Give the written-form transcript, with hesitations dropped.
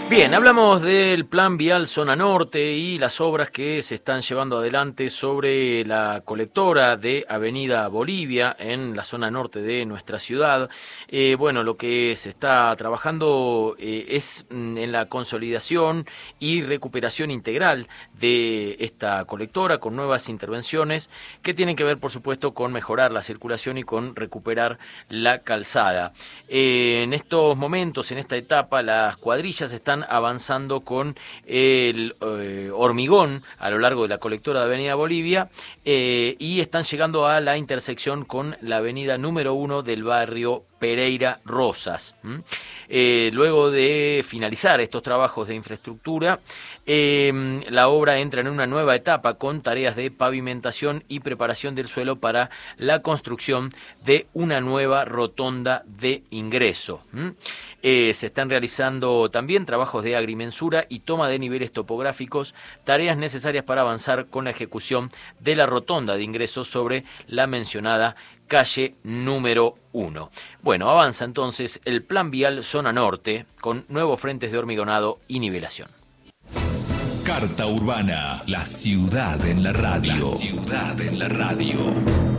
Bien, hablamos del Plan Vial Zona Norte y las obras que se están llevando adelante sobre la colectora de Avenida Bolivia en la zona norte de nuestra ciudad. Bueno, lo que se está trabajando es en la consolidación y recuperación integral de esta colectora con nuevas intervenciones que tienen que ver, por supuesto, con mejorar la circulación y con recuperar la calzada. En estos momentos, en esta etapa, las cuadrillas están avanzando con el hormigón a lo largo de la colectora de Avenida Bolivia y están llegando a la intersección con la avenida número 1 del barrio Pereira Rosas. Luego de finalizar estos trabajos de infraestructura, la obra entra en una nueva etapa con tareas de pavimentación y preparación del suelo para la construcción de una nueva rotonda de ingreso. Se están realizando también trabajos de agrimensura y toma de niveles topográficos, tareas necesarias para avanzar con la ejecución de la rotonda de ingreso sobre la mencionada calle número 1. Bueno, avanza entonces el Plan Vial Zona Norte con nuevos frentes de hormigonado y nivelación. Carta Urbana, la ciudad en la radio. La ciudad en la radio.